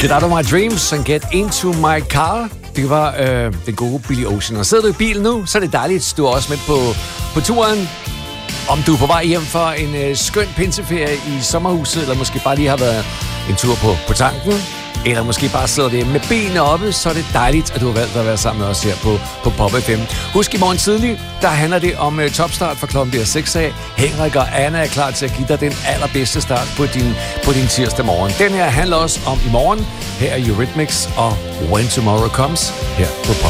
Get Out of My Dreams and Get Into My Car. Det var den gode Billy Ocean. Og sidder du i bilen nu, så er det dejligt, at du er også med på turen. Om du er på vej hjem for en skøn pinseferie i sommerhuset, eller måske bare lige har været en tur på tanken, eller måske bare sidder det med benene oppe, så er det dejligt, at du har valgt at være sammen med os her på Pop FM. Husk, i morgen tidlig, der handler det om topstart for klokken bliver 6 af. Henrik og Anna er klar til at give dig den allerbedste start på din tirsdag morgen. Den her handler også om i morgen. Her er Eurythmics og When Tomorrow Comes her på Pop.